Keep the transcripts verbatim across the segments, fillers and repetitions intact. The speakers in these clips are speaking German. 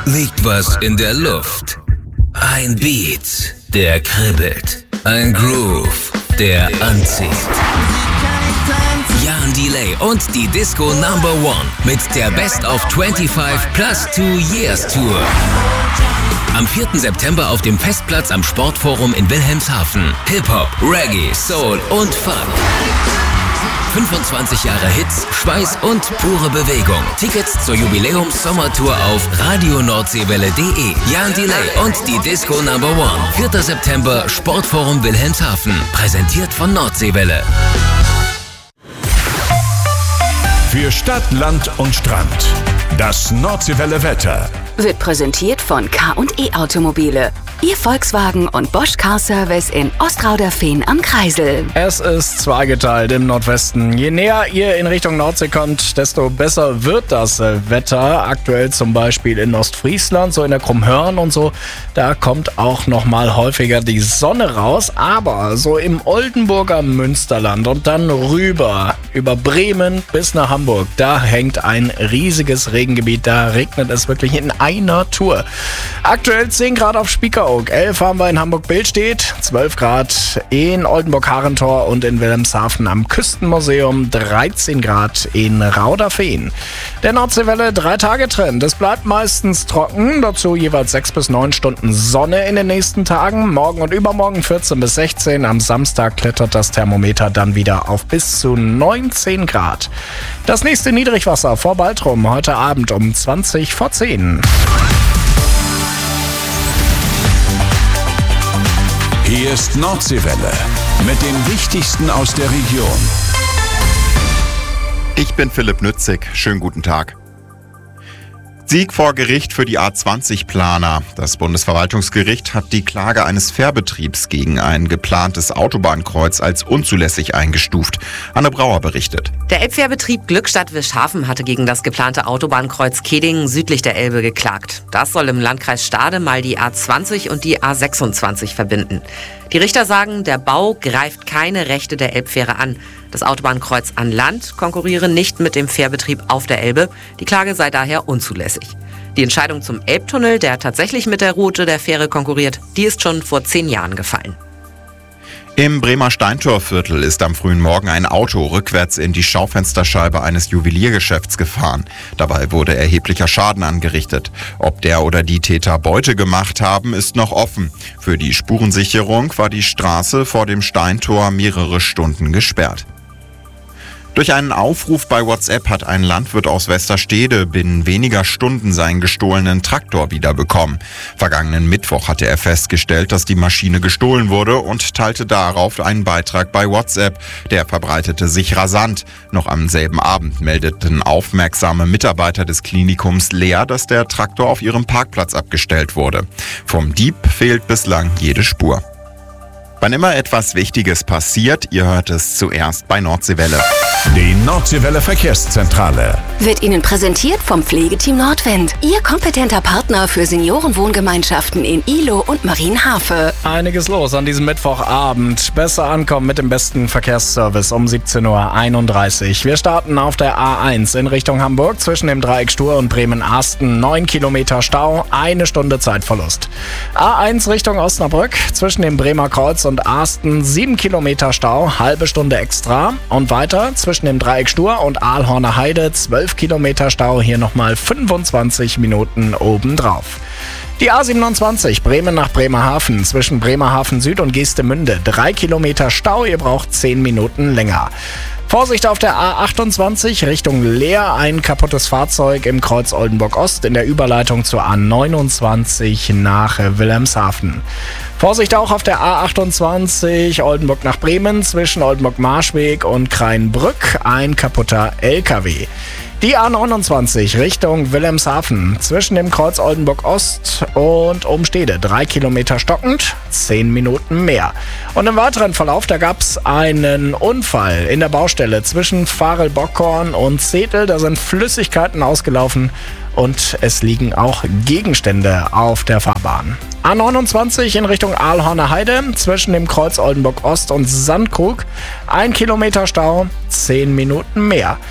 liegt was in der Luft. Ein Beat, der kribbelt. Ein Groove, der anzieht. Jan Delay und die Disco Number One mit der Best of fünfundzwanzig plus two Years Tour. Am vierten September auf dem Festplatz am Sportforum in Wilhelmshaven. Hip-Hop, Reggae, Soul und Funk. fünfundzwanzig Jahre Hits, Schweiß und pure Bewegung. Tickets zur Jubiläums-Sommertour auf radio nordseewelle punkt de. Jan Delay und die Disco Number One. vierter September, Sportforum Wilhelmshaven. Präsentiert von Nordseewelle. Für Stadt, Land und Strand. Das Nordseewelle Wetter wird präsentiert von K und E Automobile. Ihr Volkswagen und Bosch Car Service in Ostrauderfehn am Kreisel. Es ist zweigeteilt im Nordwesten. Je näher ihr in Richtung Nordsee kommt, desto besser wird das Wetter. Aktuell zum Beispiel in Ostfriesland, so in der Krummhörn und so. Da kommt auch noch mal häufiger die Sonne raus. Aber so im Oldenburger Münsterland und dann rüber über Bremen bis nach Hamburg, da hängt ein riesiges Regengebiet. Da regnet es wirklich in einer Tour. Aktuell zehn Grad auf Spiekeroog, elf haben wir in Hamburg-Billstedt, zwölf Grad in Oldenburg-Harentor und in Wilhelmshaven am Küstenmuseum, dreizehn Grad in Rauderfehn. Der Nordseewelle drei-Tage-Trend. Es bleibt meistens trocken, dazu jeweils sechs bis neun Stunden Sonne in den nächsten Tagen. Morgen und übermorgen vierzehn bis sechzehn. Am Samstag klettert das Thermometer dann wieder auf bis zu neunzehn Grad. Das nächste Niedrigwasser vor Baltrum heute Abend um zwanzig vor zehn. Hier ist Nordseewelle mit dem Wichtigsten aus der Region. Ich bin Philipp Nützig. Schönen guten Tag. Sieg vor Gericht für die A zwanzig Planer. Das Bundesverwaltungsgericht hat die Klage eines Fährbetriebs gegen ein geplantes Autobahnkreuz als unzulässig eingestuft. Anne Brauer berichtet. Der Elbfährbetrieb Glückstadt-Wischhafen hatte gegen das geplante Autobahnkreuz Keding südlich der Elbe geklagt. Das soll im Landkreis Stade mal die A zwanzig und die A sechsundzwanzig verbinden. Die Richter sagen, der Bau greift keine Rechte der Elbfähre an. Das Autobahnkreuz an Land konkurriere nicht mit dem Fährbetrieb auf der Elbe. Die Klage sei daher unzulässig. Die Entscheidung zum Elbtunnel, der tatsächlich mit der Route der Fähre konkurriert, die ist schon vor zehn Jahren gefallen. Im Bremer Steintorviertel ist am frühen Morgen ein Auto rückwärts in die Schaufensterscheibe eines Juweliergeschäfts gefahren. Dabei wurde erheblicher Schaden angerichtet. Ob der oder die Täter Beute gemacht haben, ist noch offen. Für die Spurensicherung war die Straße vor dem Steintor mehrere Stunden gesperrt. Durch einen Aufruf bei WhatsApp hat ein Landwirt aus Westerstede binnen weniger Stunden seinen gestohlenen Traktor wiederbekommen. Vergangenen Mittwoch hatte er festgestellt, dass die Maschine gestohlen wurde und teilte darauf einen Beitrag bei WhatsApp. Der verbreitete sich rasant. Noch am selben Abend meldeten aufmerksame Mitarbeiter des Klinikums Leer, dass der Traktor auf ihrem Parkplatz abgestellt wurde. Vom Dieb fehlt bislang jede Spur. Wann immer etwas Wichtiges passiert, ihr hört es zuerst bei Nordseewelle. Die Nordseewelle Verkehrszentrale wird Ihnen präsentiert vom Pflegeteam Nordwind. Ihr kompetenter Partner für Seniorenwohngemeinschaften in Ihlow und Marienhafe. Einiges los an diesem Mittwochabend. Besser ankommen mit dem besten Verkehrsservice um siebzehn Uhr einunddreißig. Wir starten auf der A eins in Richtung Hamburg zwischen dem Dreieck Stur und Bremen-Arsten. neun Kilometer Stau, eine Stunde Zeitverlust. A eins Richtung Osnabrück zwischen dem Bremer Kreuz und Arsten. sieben Kilometer Stau, halbe Stunde extra. Und weiter zwischen dem Dreieck Stur und Aalhorner Heide. zwölf Kilometer Stau, hier nochmal fünfundzwanzig Minuten obendrauf. Die A siebenundzwanzig Bremen nach Bremerhaven zwischen Bremerhaven Süd und Geestemünde. drei Kilometer Stau, ihr braucht zehn Minuten länger. Vorsicht auf der A achtundzwanzig Richtung Leer, ein kaputtes Fahrzeug im Kreuz Oldenburg Ost in der Überleitung zur A neunundzwanzig nach Wilhelmshaven. Vorsicht auch auf der A achtundzwanzig Oldenburg nach Bremen zwischen Oldenburg-Marschweg und Kreinbrück, ein kaputter L K W. Die A neunundzwanzig Richtung Wilhelmshaven zwischen dem Kreuz Oldenburg Ost und Umstede. Drei Kilometer stockend, zehn Minuten mehr. Und im weiteren Verlauf, da gab es einen Unfall in der Baustelle zwischen Farel-Bockhorn und Zetel. Da sind Flüssigkeiten ausgelaufen und es liegen auch Gegenstände auf der Fahrbahn. A neunundzwanzig in Richtung Aalhorner Heide zwischen dem Kreuz Oldenburg Ost und Sandkrug. Ein Kilometer Stau, zehn Minuten mehr.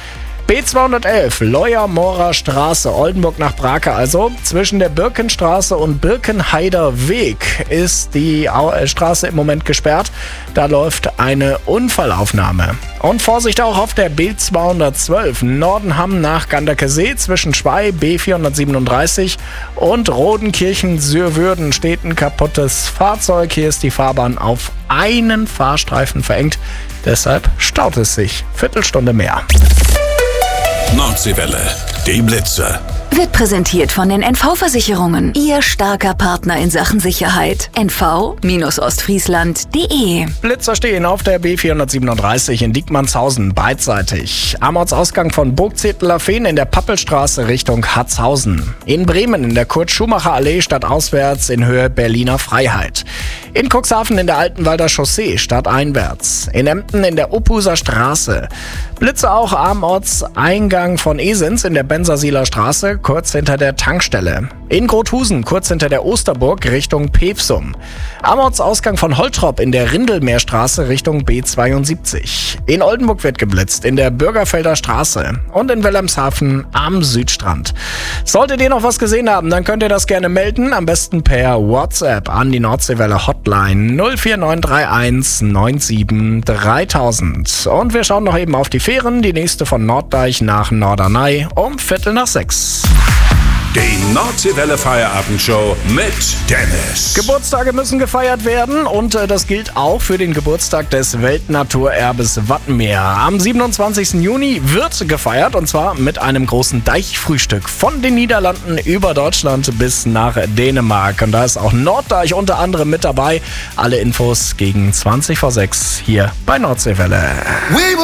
B zweihundertelf, Leuer-Moorer Straße, Oldenburg nach Brake also. Zwischen der Birkenstraße und Birkenheider Weg ist die Straße im Moment gesperrt. Da läuft eine Unfallaufnahme. Und Vorsicht auch auf der B zweihundertzwölf, Nordenham nach Ganderkesee zwischen Schwey, B vierhundertsiebenunddreißig und Rodenkirchen-Sürwürden steht ein kaputtes Fahrzeug. Hier ist die Fahrbahn auf einen Fahrstreifen verengt. Deshalb staut es sich. Viertelstunde mehr. Nordseewelle, die Blitzer. Wird präsentiert von den N V-Versicherungen. Ihr starker Partner in Sachen Sicherheit. N V Ostfriesland punkt de. Blitzer stehen auf der B vierhundertsiebenunddreißig in Diekmannshausen beidseitig. Am Ortsausgang von Burgzetteler-Fehn in der Pappelstraße Richtung Hatzhausen. In Bremen in der Kurt-Schumacher-Allee stadtauswärts in Höhe Berliner Freiheit. In Cuxhaven in der Altenwalder Chaussee stadteinwärts. In Emden in der Ophuser Straße. Blitze auch am Ortseingang von Esens in der Bensersieler Straße, kurz hinter der Tankstelle. In Grothusen, kurz hinter der Osterburg, Richtung Pevsum. Am Ortsausgang von Holtrop in der Rindelmeerstraße Richtung B zweiundsiebzig. In Oldenburg wird geblitzt, in der Bürgerfelder Straße. Und in Wilhelmshaven am Südstrand. Solltet ihr noch was gesehen haben, dann könnt ihr das gerne melden. Am besten per WhatsApp an die Nordseewelle Hotline null vier neun drei eins neun sieben dreitausend. Und wir schauen noch eben auf die Fähren. Die nächste von Norddeich nach Norderney um Viertel nach sechs. Die Nordseewelle Feierabendshow mit Dennis. Geburtstage müssen gefeiert werden und äh, das gilt auch für den Geburtstag des Weltnaturerbes Wattenmeer. Am siebenundzwanzigsten Juni wird gefeiert und zwar mit einem großen Deichfrühstück von den Niederlanden über Deutschland bis nach Dänemark. Und da ist auch Norddeich unter anderem mit dabei. Alle Infos gegen zwanzig vor sechs hier bei Nordseewelle.